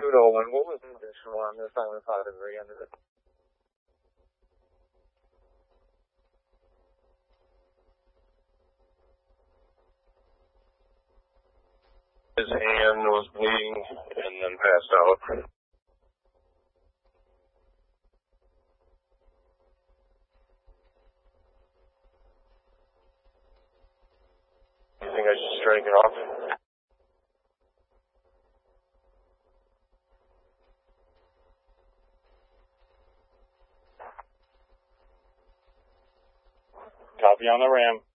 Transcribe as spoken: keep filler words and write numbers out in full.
Dolan, what was the additional on this? I haven't thought at the very end of it. His hand was bleeding and then passed out. You think I should strike it off? Copy on the ram.